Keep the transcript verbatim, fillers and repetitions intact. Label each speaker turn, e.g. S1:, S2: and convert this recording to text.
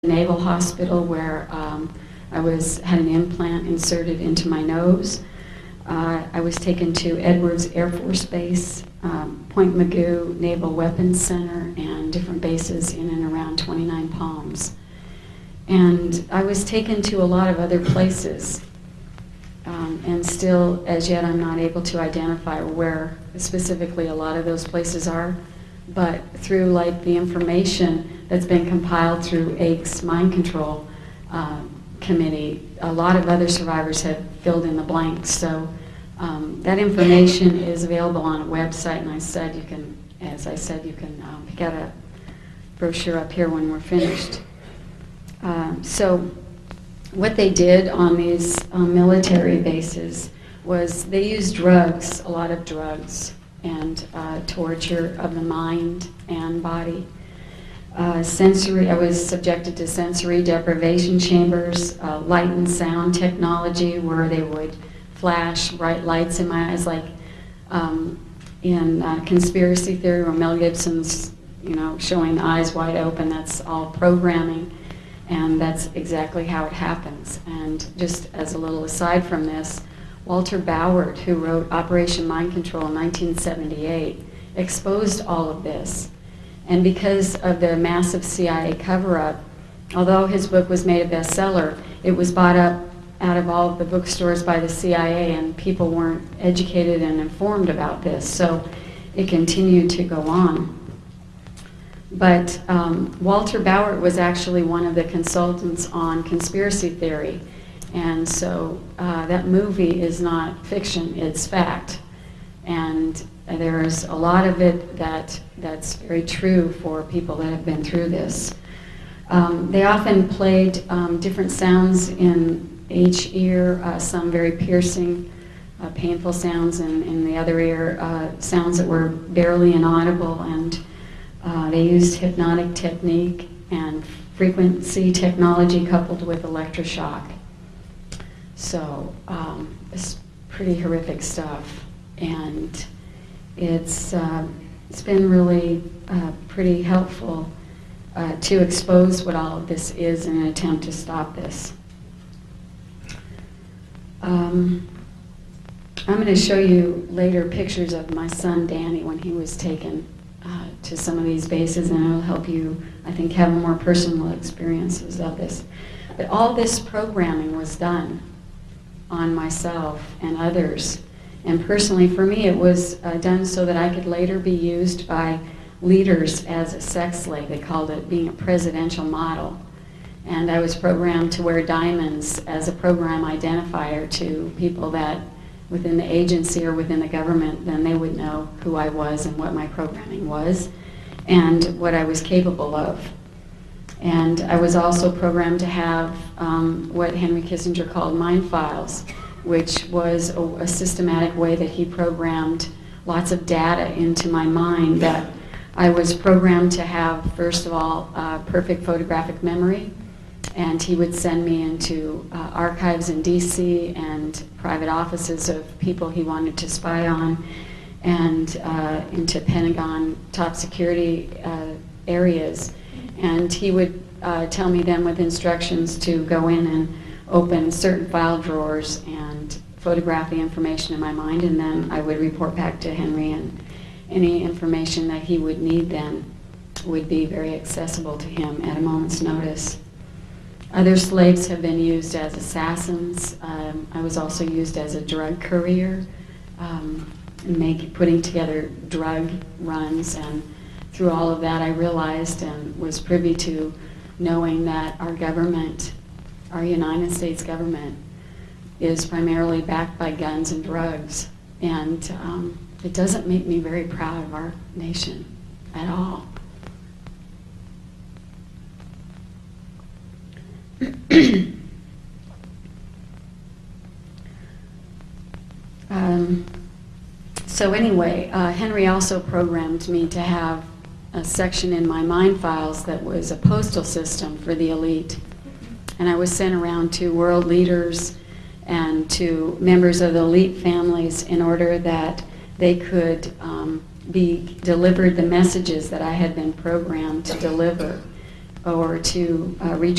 S1: Naval Hospital where um, I was had an implant inserted into my nose. Uh, I was taken to Edwards Air Force Base, um, Point Mugu Naval Weapons Center, and different bases in and around twenty-nine Palms. And I was taken to a lot of other places, um, and still, as yet, I'm not able to identify where specifically a lot of those places are. But through like the information that's been compiled through A I C's Mind Control uh, Committee, a lot of other survivors have filled in the blanks. So um, that information is available on a website, and I said you can, as I said, you can um, pick out a brochure up here when we're finished. Um, so what they did on these um, military bases was they used drugs, a lot of drugs, and uh, torture of the mind and body. Uh, sensory, I was subjected to sensory deprivation chambers, uh, light and sound technology where they would flash bright lights in my eyes, like um, in uh, Conspiracy Theory where Mel Gibson's, you know, showing the eyes wide open. That's all programming, and that's exactly how it happens. And just as a little aside from this, Walter Bauer, who wrote Operation Mind Control in nineteen seventy-eight, exposed all of this. And because of the massive C I A cover-up, although his book was made a bestseller, it was bought up out of all of the bookstores by the C I A, and people weren't educated and informed about this, so it continued to go on. But um, Walter Bauer was actually one of the consultants on conspiracy theory. And so uh, that movie is not fiction, it's fact. And there's a lot of it that, that's very true for people that have been through this. Um, they often played um, different sounds in each ear, uh, some very piercing, uh, painful sounds, and in the other ear, uh, sounds that were barely inaudible. And uh, they used hypnotic technique and frequency technology coupled with electroshock. So um, it's pretty horrific stuff, and it's uh, it's been really uh, pretty helpful uh, to expose what all of this is in an attempt to stop this. Um, I'm going to show you later pictures of my son Danny when he was taken uh, to some of these bases, and it'll help you, I think, have more personal experiences of this. But all this programming was done on myself and others. And personally, for me, it was uh, done so that I could later be used by leaders as a sex slave. They called it being a presidential model. And I was programmed to wear diamonds as a program identifier to people that within the agency or within the government, then they would know who I was and what my programming was and what I was capable of. And I was also programmed to have um, what Henry Kissinger called mind files, which was a, a systematic way that he programmed lots of data into my mind that I was programmed to have, first of all, uh, perfect photographic memory. And he would send me into uh, archives in D C and private offices of people he wanted to spy on, and uh, into Pentagon top security uh, areas. And he would uh, tell me then with instructions to go in and open certain file drawers and photograph the information in my mind, and then I would report back to Henry, and any information that he would need then would be very accessible to him at a moment's notice. Other slaves have been used as assassins. Um, I was also used as a drug courier, um, make, putting together drug runs, and through all of that I realized and was privy to knowing that our government, our United States government, is primarily backed by guns and drugs. And um, it doesn't make me very proud of our nation at all. um, so anyway, uh, Henry also programmed me to have a section in my mind files that was a postal system for the elite. And I was sent around to world leaders and to members of the elite families in order that they could um, be delivered the messages that I had been programmed to deliver. or to uh, reach